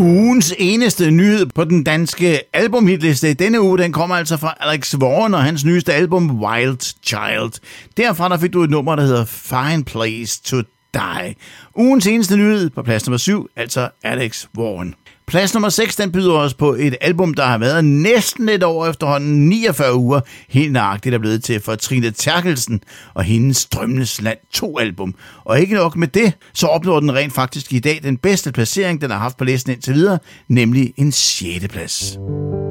Ugens eneste nyhed på den danske albumhitliste denne uge, den kommer altså fra Alex Warren og hans nyeste album Wild Child. Derfra der fik du et nummer, der hedder Fine Place to Die. Ugens eneste nyhed på plads nummer 7, altså Alex Warren. Plads nummer 6, den byder os på et album, der har været næsten et år efterhånden, 49 uger, helt nøjagtigt er blevet til for Trine Terkelsen og hendes Drømmenes Land 2-album. Og ikke nok med det, så opnår den rent faktisk i dag den bedste placering, den har haft på listen indtil videre, nemlig en 6. plads.